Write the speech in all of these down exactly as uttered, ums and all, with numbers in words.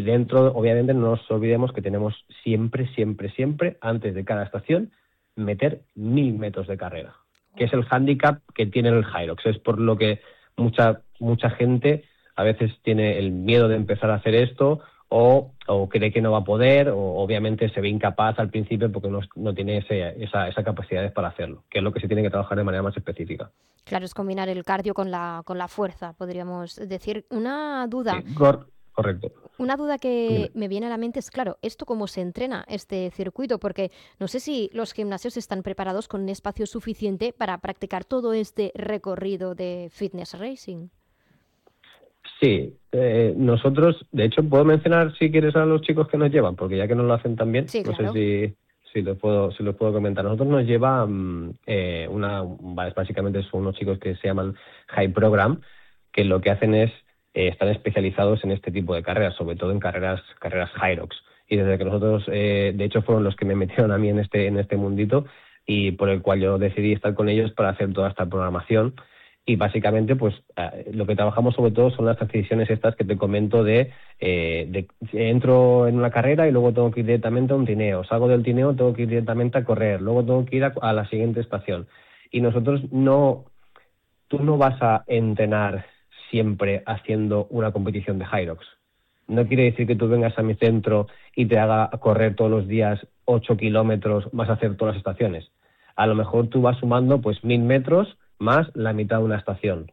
dentro, obviamente, no nos olvidemos que tenemos siempre, siempre, siempre, antes de cada estación, meter mil metros de carrera, que es el hándicap que tiene el Hyrox. Es por lo que mucha mucha gente a veces tiene el miedo de empezar a hacer esto o, o cree que no va a poder, o obviamente se ve incapaz al principio porque no, no tiene ese, esa, esa capacidad para hacerlo, que es lo que se tiene que trabajar de manera más específica. Claro, es combinar el cardio con la, con la fuerza, podríamos decir. Una Sí, duda, cor- correcto. una duda que Dime. me viene a la mente es, claro, ¿esto cómo se entrena este circuito? Porque no sé si los gimnasios están preparados con un espacio suficiente para practicar todo este recorrido de fitness racing. Sí, eh, nosotros, de hecho, puedo mencionar si quieres a los chicos que nos llevan, porque ya que no lo hacen tan bien, Sí, no sé claro. si, si los puedo, si los puedo comentar. Nosotros nos lleva mm, eh, una, vale, básicamente son unos chicos que se llaman High Program, que lo que hacen es, eh, están especializados en este tipo de carreras, sobre todo en carreras, carreras Hyrox. Y desde que nosotros, eh, de hecho, fueron los que me metieron a mí en este, en este mundito y por el cual yo decidí estar con ellos para hacer toda esta programación. Y básicamente, pues eh, lo que trabajamos sobre todo son las transiciones estas que te comento de, eh, de entro en una carrera y luego tengo que ir directamente a un tineo, salgo del tineo, tengo que ir directamente a correr, luego tengo que ir a, a la siguiente estación. Y nosotros no, tú no vas a entrenar siempre haciendo una competición de Hyrox. No quiere decir que tú vengas a mi centro y te haga correr todos los días ocho kilómetros, vas a hacer todas las estaciones. A lo mejor tú vas sumando pues mil metros más la mitad de una estación.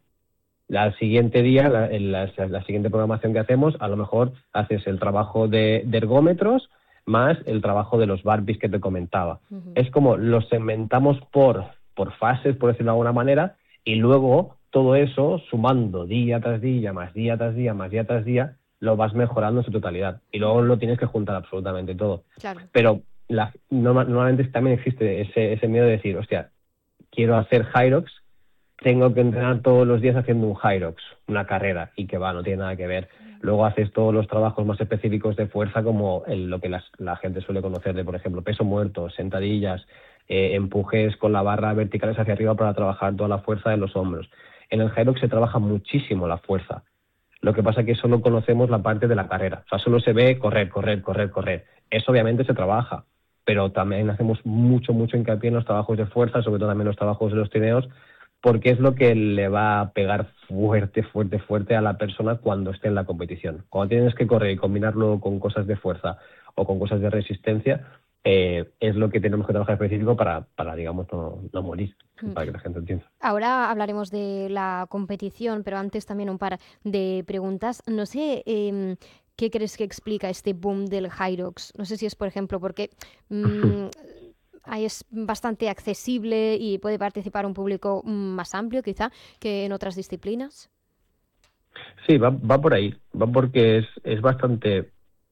Al siguiente día, la, la, la siguiente programación que hacemos, a lo mejor haces el trabajo de, de ergómetros más el trabajo de los burpees que te comentaba. Ujú. Es como los segmentamos por, por fases, por decirlo de alguna manera, y luego todo eso, sumando día tras día, más día tras día, más día tras día, lo vas mejorando en su totalidad. Y luego lo tienes que juntar absolutamente todo. Claro. Pero la, norma, normalmente también existe ese, ese miedo de decir, hostia, quiero hacer Hyrox, tengo que entrenar todos los días haciendo un Hyrox, una carrera, y que va, no tiene nada que ver. Luego haces todos los trabajos más específicos de fuerza, como el, lo que las, la gente suele conocer de, por ejemplo, peso muerto, sentadillas, eh, empujes con la barra verticales hacia arriba para trabajar toda la fuerza de los hombros. En el Hyrox se trabaja muchísimo la fuerza. Lo que pasa es que solo conocemos la parte de la carrera. O sea, solo se ve correr, correr, correr, correr. Eso obviamente se trabaja, pero también hacemos mucho, mucho hincapié en los trabajos de fuerza, sobre todo también los trabajos de los trineos, porque es lo que le va a pegar fuerte, fuerte, fuerte a la persona cuando esté en la competición. Cuando tienes que correr y combinarlo con cosas de fuerza o con cosas de resistencia, eh, es lo que tenemos que trabajar específico para, para digamos, no, no morir, Mm. para que la gente entienda. Ahora hablaremos de la competición, pero antes también un par de preguntas. No sé, em, ¿qué crees que explica este boom del Hyrox? No sé si es, por ejemplo, porque mm, ahí es bastante accesible y puede participar un público mm, más amplio, quizá, que en otras disciplinas. Sí, va, va por ahí, va porque es, es bastante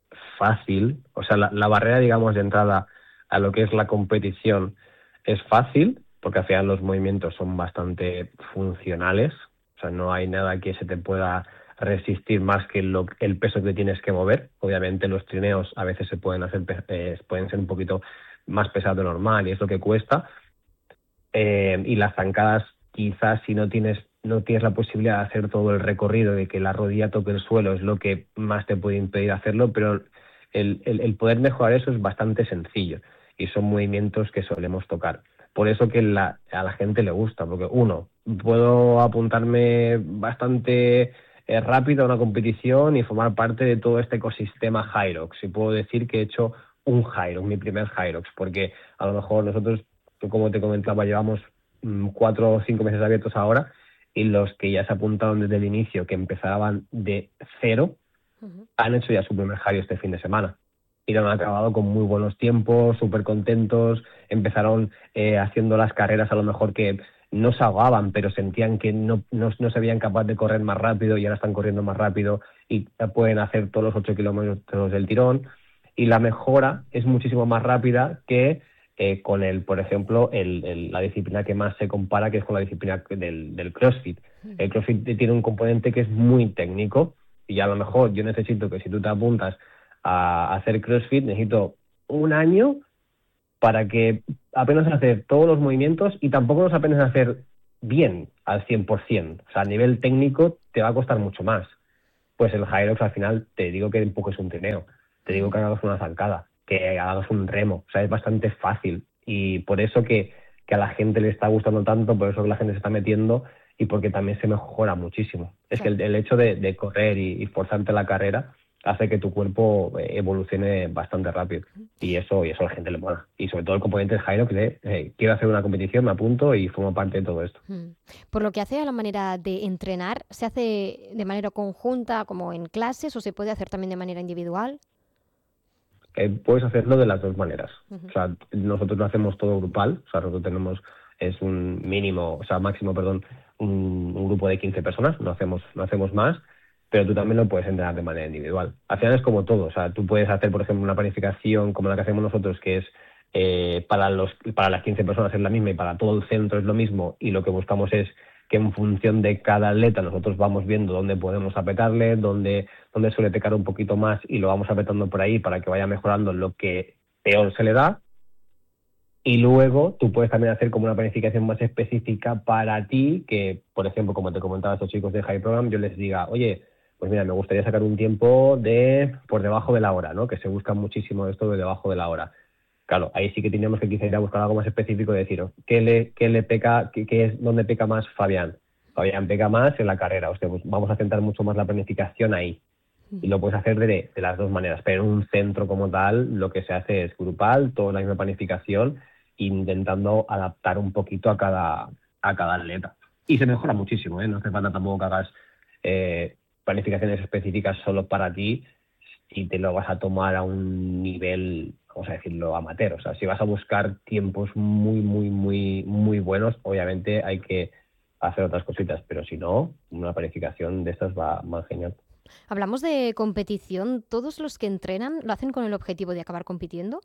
fácil, o sea, la, la barrera, digamos, de entrada a lo que es la competición es fácil, porque al final los movimientos son bastante funcionales, o sea, no hay nada que se te pueda resistir más que lo, el peso que tienes que mover. Obviamente los trineos a veces se pueden hacer, eh, pueden ser un poquito más pesados de normal y es lo que cuesta, eh, y las zancadas quizás si no tienes no tienes la posibilidad de hacer todo el recorrido de que la rodilla toque el suelo es lo que más te puede impedir hacerlo, pero el, el, el poder mejorar eso es bastante sencillo y son movimientos que solemos tocar. Por eso que la, a la gente le gusta, porque uno, puedo apuntarme bastante eh, rápido a una competición y formar parte de todo este ecosistema Hyrox. Y puedo decir que he hecho un Hyrox, mi primer Hyrox, porque a lo mejor nosotros, como te comentaba, llevamos mmm, cuatro o cinco meses abiertos ahora y los que ya se apuntaron desde el inicio, que empezaban de cero, Ujú. han hecho ya su primer Hyrox este fin de semana. Y lo han acabado con muy buenos tiempos, súper contentos, empezaron eh, haciendo las carreras a lo mejor que no se ahogaban, pero sentían que no, no, no se veían capaces de correr más rápido y ahora están corriendo más rápido y pueden hacer todos los ocho kilómetros del tirón. Y la mejora es muchísimo más rápida que eh, con el, por ejemplo, el, el, la disciplina que más se compara, que es con la disciplina del, del CrossFit. El CrossFit tiene un componente que es muy técnico y a lo mejor yo necesito que si tú te apuntas a hacer CrossFit, necesito un año para que apenas hacer todos los movimientos y tampoco los apenas hacer bien al cien por ciento. O sea, a nivel técnico te va a costar mucho más, pues el Hyrox al final te digo que empujes un trineo, te digo que hagas una zancada, que hagas un remo, o sea, es bastante fácil y por eso que, que a la gente le está gustando tanto, por eso que la gente se está metiendo y porque también se mejora muchísimo. Es que Claro. el, el hecho de, de correr y, y forzarte la carrera hace que tu cuerpo eh, evolucione bastante rápido y eso y eso a la gente le mola. Y sobre todo el componente del Hyrox de eh, quiero hacer una competición, me apunto y formo parte de todo esto. Mm. Por lo que hace a la manera de entrenar, ¿se hace de manera conjunta como en clases o se puede hacer también de manera individual? Eh, puedes hacerlo de las dos maneras. O Ujú. sea, nosotros lo hacemos todo grupal, o sea, nosotros tenemos, es un mínimo, o sea, máximo, perdón, un, un grupo de quince personas, no hacemos, no hacemos más, pero tú también lo puedes entrenar de manera individual. Al final es como todo, o sea, tú puedes hacer, por ejemplo, una planificación como la que hacemos nosotros, que es eh, para, los, para las quince personas es la misma y para todo el centro es lo mismo, y lo que buscamos es que en función de cada atleta nosotros vamos viendo dónde podemos apretarle, dónde, dónde suele pecar un poquito más y lo vamos apretando por ahí para que vaya mejorando lo que peor se le da. Y luego tú puedes también hacer como una planificación más específica para ti, que por ejemplo, como te comentaba a estos chicos de High Program, yo les diga, oye, pues mira, me gustaría sacar un tiempo de por debajo de la hora, ¿no? Que se busca muchísimo esto de debajo de la hora. Claro, ahí sí que teníamos que quizá ir a buscar algo más específico y decir, ¿qué le, qué le peca, qué, qué es donde peca más Fabián? Fabián peca más en la carrera, hostia, pues vamos a centrar mucho más la planificación ahí. Y Ujú. lo puedes hacer de, de las dos maneras, pero en un centro como tal lo que se hace es grupal, toda la misma planificación, intentando adaptar un poquito a cada, a cada atleta. Y se mejora muchísimo, ¿eh? No hace falta tampoco que hagas eh, planificaciones específicas solo para ti si te lo vas a tomar a un nivel, vamos a decirlo, amateur. O sea, si vas a buscar tiempos muy, muy, muy, muy buenos, obviamente hay que hacer otras cositas, pero si no, una planificación de estas va, va genial. Hablamos de competición. ¿Todos los que entrenan lo hacen con el objetivo de acabar compitiendo?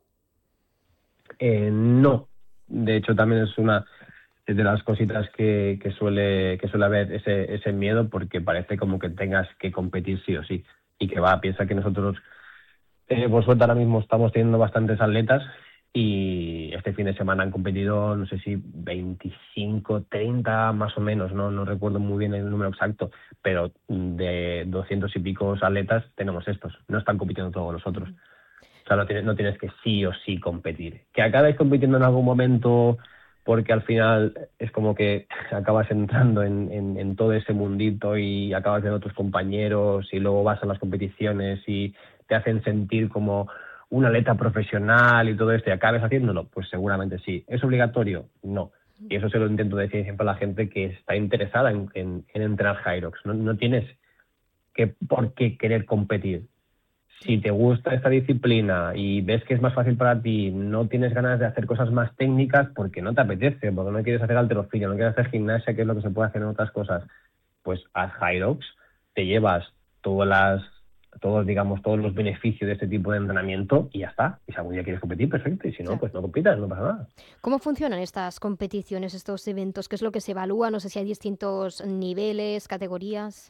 Eh, no, de hecho también es una de las cositas que, que suele que suele haber ese, ese miedo porque parece como que tengas que competir sí o sí y que va, piensa que nosotros eh, por suerte ahora mismo estamos teniendo bastantes atletas y este fin de semana han competido no sé si veinticinco, treinta más o menos, no no recuerdo muy bien el número exacto, pero de doscientos y pico atletas tenemos estos, no están compitiendo todos los otros. Ujú. O sea, no tienes, no tienes que sí o sí competir. Que acabes compitiendo en algún momento porque al final es como que acabas entrando en, en, en todo ese mundito y acabas viendo a tus compañeros y luego vas a las competiciones y te hacen sentir como un atleta profesional y todo esto y acabes haciéndolo, pues seguramente sí. ¿Es obligatorio? No. Y eso se lo intento decir siempre a la gente que está interesada en, en, en entrenar Hyrox. No, no tienes que por qué querer competir. Si Ya. te gusta esta disciplina y ves que es más fácil para ti, no tienes ganas de hacer cosas más técnicas porque no te apetece, porque no quieres hacer halterofilia, no quieres hacer gimnasia, que es lo que se puede hacer en otras cosas, pues haz Hyrox, te llevas todas las, todos, digamos, todos los beneficios de este tipo de entrenamiento y ya está. Y si algún día quieres competir, perfecto. Y si no, Claro. pues no compitas, no pasa nada. ¿Cómo funcionan estas competiciones, estos eventos? ¿Qué es lo que se evalúa? No sé si hay distintos niveles, categorías.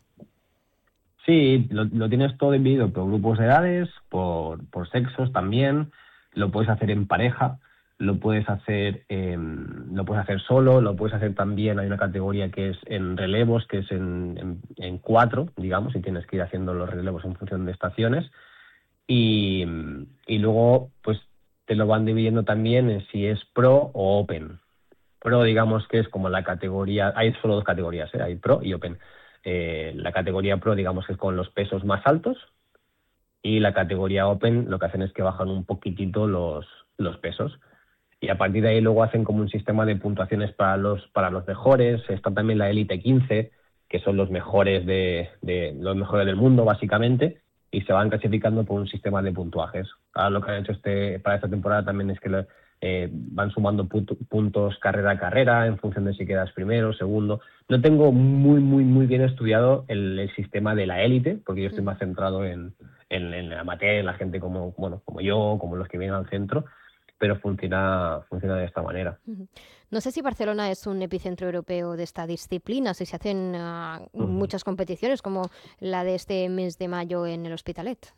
Sí, lo, lo tienes todo dividido por grupos de edades, por, por sexos también, lo puedes hacer en pareja, lo puedes hacer em, lo puedes hacer solo, lo puedes hacer también, hay una categoría que es en relevos, que es en, en, en cuatro, digamos, y tienes que ir haciendo los relevos en función de estaciones, y, y luego pues te lo van dividiendo también en si es pro o open. Pro, digamos que es como la categoría, hay solo dos categorías, ¿eh? Hay Pro y Open. Eh, la categoría Pro, digamos que es con los pesos más altos y la categoría Open lo que hacen es que bajan un poquitito los, los pesos. Y a partir de ahí luego hacen como un sistema de puntuaciones para los, para los mejores. Está también la Elite quince, que son los mejores de, de los mejores del mundo, básicamente, y se van clasificando por un sistema de puntuajes. Ahora lo que han hecho este, para esta temporada también es que le- eh, van sumando punto- puntos carrera a carrera en función de si quedas primero, segundo. No tengo muy, muy, muy bien estudiado el, el sistema de la élite, porque yo estoy Ujú. más centrado en, en, en el amateur, en la gente como, bueno, como yo, como los que vienen al centro, pero funciona, funciona de esta manera. Ujú. No sé si Barcelona es un epicentro europeo de esta disciplina, si se hacen ah, Ujú. muchas competiciones como la de este mes de mayo en el Hospitalet.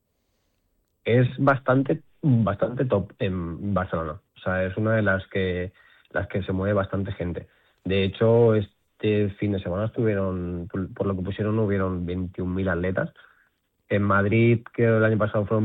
Es bastante, bastante top en Barcelona. O sea, es una de las que, las que se mueve bastante gente. De hecho, es este fin de semana estuvieron, por, por lo que pusieron, hubieron veintiún mil atletas. En Madrid, que el año pasado fueron